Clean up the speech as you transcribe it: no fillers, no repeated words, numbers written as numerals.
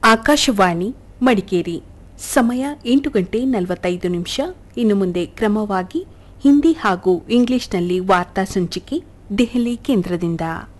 ಆಕಾಶವಾಣಿ ಮಡಿಕೇರಿ. ಸಮಯ 8 ಗಂಟೆ 45 ನಿಮಿಷ. ಇನ್ನು ಮುಂದೆ ಕ್ರಮವಾಗಿ ಹಿಂದಿ ಹಾಗೂ ಇಂಗ್ಲಿಷ್ನಲ್ಲಿ ವಾರ್ತಾ ಸಂಚಿಕೆ ದೆಹಲಿ ಕೇಂದ್ರದಿಂದ.